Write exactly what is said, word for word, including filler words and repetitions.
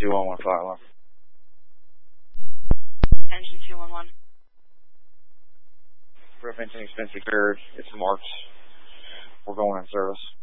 two one one fire alarm. Engine two one one. Roof engine expense secured. It's marked. We're going in service.